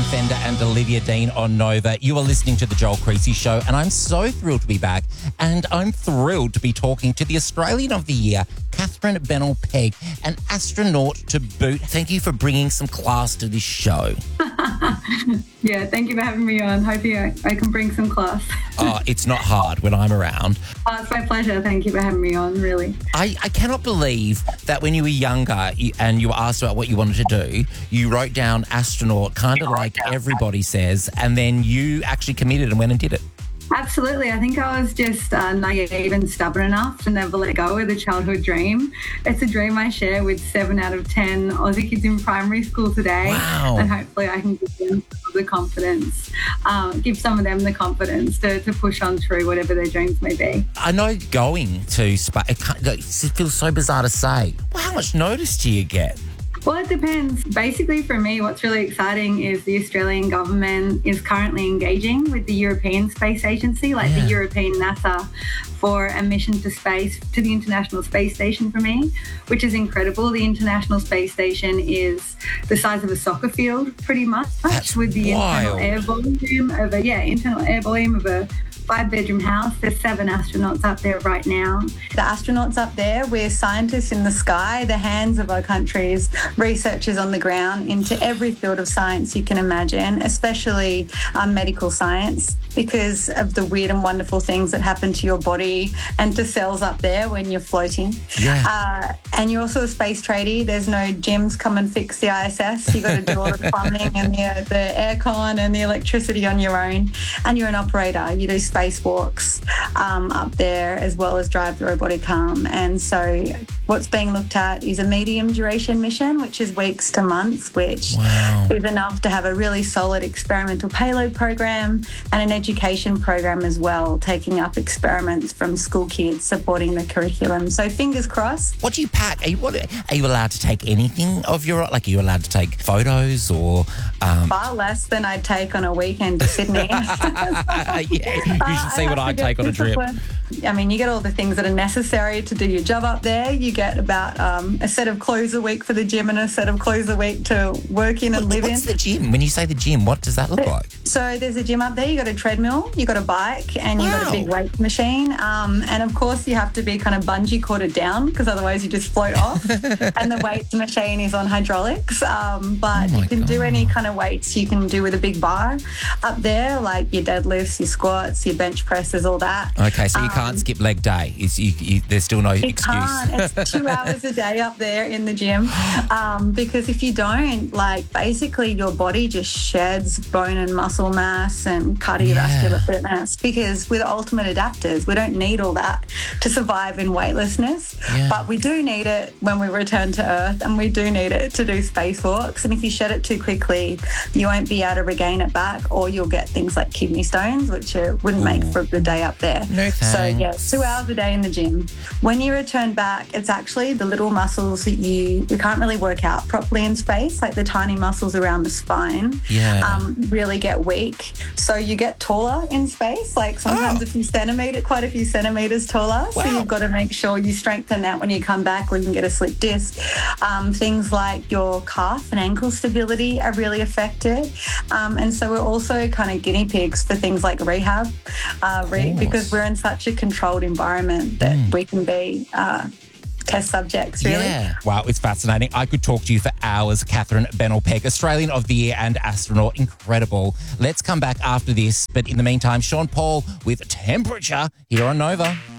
Fender and Olivia Dean on Nova. You are listening to The Joel Creasy Show, and I'm so thrilled to be back. And I'm thrilled to be talking to the Australian of the Year, Catherine Bennell-Pegg, an astronaut to boot. Thank you for bringing some class to this show. Yeah, thank you for having me on. Hoping I can bring some class. Oh, it's not hard when I'm around. It's my pleasure. Thank you for having me on, really. I cannot believe that when you were younger and you were asked about what you wanted to do, you wrote down astronaut, kind of like everybody says, and then you actually committed and went and did it. Absolutely. I think I was just naive and stubborn enough to never let go of the childhood dream. It's a dream I share with 7 out of 10 Aussie kids in primary school today. Wow. And hopefully I can give them the confidence, give some of them the confidence to push on through whatever their dreams may be. I know going to space, it feels so bizarre to say. Well, how much notice do you get? Well, it depends. Basically, for me, what's really exciting is the Australian government is currently engaging with the European Space Agency, the European NASA, for a mission to space, to the International Space Station for me, which is incredible. The International Space Station is the size of a soccer field, pretty much. That's with the wild. internal air volume of a 5-bedroom house. There's 7 astronauts up there right now. The astronauts up there, we're scientists in the sky, the hands of our country's researchers on the ground into every field of science you can imagine, especially medical science, because of the weird and wonderful things that happen to your body and to cells up there when you're floating. Yeah. And you're also a space tradie. There's no gyms come and fix the ISS. You've got to do all the plumbing and the aircon and the electricity on your own. And you're an operator. You do spacewalks up there as well as drive the robotic arm. And so what's being looked at is a medium duration mission, which is weeks to months, which is enough to have a really solid experimental payload program and an education program as well, taking up experiments from school kids, supporting the curriculum. So fingers crossed. What do you pack? Are you allowed to take anything of your, are you allowed to take photos or? Far less than I'd take on a weekend to Sydney. You should see what I take on a trip. I mean, you get all the things that are necessary to do your job up there. You get about a set of clothes a week for the gym and a set of clothes a week to work in and live in. What's the gym? When you say the gym, what does that look like? So there's a gym up there. You got a treadmill, you got a bike, and you got a big weight machine. And of course, you have to be kind of bungee corded down because otherwise you just float off. And the weight machine is on hydraulics. But you can do any kind of weights you can do with a big bar up there, like your deadlifts, your squats, your bench presses, all that. Okay, so you can't skip leg day. There's still no excuse. Can't. It's 2 hours a day up there in the gym because if you don't, basically your body just sheds bone and muscle mass and cardiovascular fitness, because we're the ultimate adapters. We don't need all that to survive in weightlessness, but we do need it when we return to Earth, and we do need it to do spacewalks. And if you shed it too quickly, you won't be able to regain it back, or you'll get things like kidney stones, which wouldn't make for a good day up there. No thanks. So 2 hours a day in the gym. When you return back, it's actually the little muscles that you can't really work out properly in space, like the tiny muscles around the spine, really get weak. So you get taller in space, sometimes quite a few centimeters taller. So you've got to make sure you strengthen that when you come back, or you can get a slip disc. Things like your calf and ankle stability are really affected. And so we're also kind of guinea pigs for things like rehab, because we're in such a controlled environment that we can be test subjects, really. Yeah. Wow, it's fascinating. I could talk to you for hours, Catherine Bennell-Pegg, Australian of the Year and astronaut. Incredible. Let's come back after this. But in the meantime, Sean Paul with Temperature here on Nova.